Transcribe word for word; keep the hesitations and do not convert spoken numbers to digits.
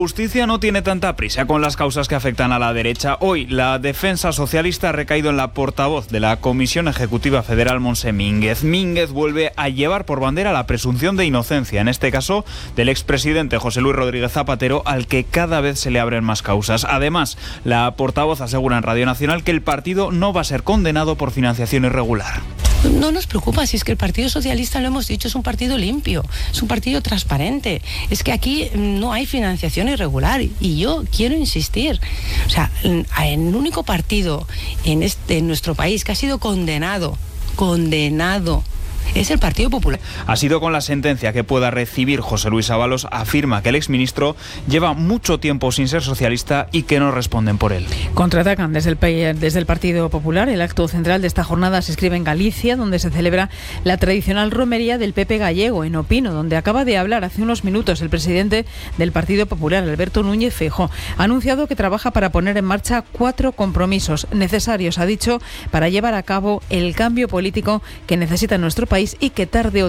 Justicia no tiene tanta prisa con las causas que afectan a la derecha. Hoy, la defensa socialista ha recaído en la portavoz de la Comisión Ejecutiva Federal, Montse Mínguez. Mínguez vuelve a llevar por bandera la presunción de inocencia, en este caso del expresidente José Luis Rodríguez Zapatero, al que cada vez se le abren más causas. Además, la portavoz asegura en Radio Nacional que el partido no va a ser condenado por financiación irregular. No nos preocupa, si es que el Partido Socialista, lo hemos dicho, es un partido limpio, es un partido transparente. Es que aquí no hay financiación irregular y yo quiero insistir. O sea, el único partido en, este, en nuestro país que ha sido condenado, condenado, es el Partido Popular. Ha sido con la sentencia que pueda recibir José Luis Ábalos. Afirma que el exministro lleva mucho tiempo sin ser socialista y que no responden por él. Contraatacan desde el, desde el Partido Popular. El acto central de esta jornada se inscribe en Galicia, donde se celebra la tradicional romería del P P gallego, en Opino, donde acaba de hablar hace unos minutos el presidente del Partido Popular, Alberto Núñez Feijóo. Ha anunciado que trabaja para poner en marcha cuatro compromisos necesarios, ha dicho, para llevar a cabo el cambio político que necesita nuestro país y que tarde o